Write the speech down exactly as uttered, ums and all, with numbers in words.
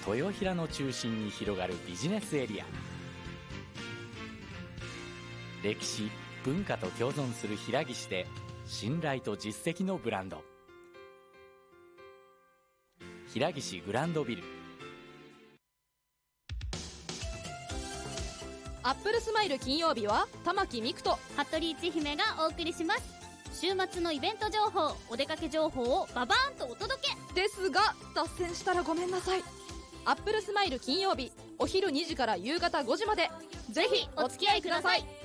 豊平の中心に広がるビジネスエリア。歴史文化と共存する平岸で信頼と実績のブランド、平岸グランドビル。 アップルスマイル金曜日は玉木美久と服部一姫がお送りします。週末のイベント情報、お出かけ情報をババーンとお届けですが、脱線したらごめんなさい。アップルスマイル金曜日、お昼にじから夕方ごじまで、ぜひお付き合いください。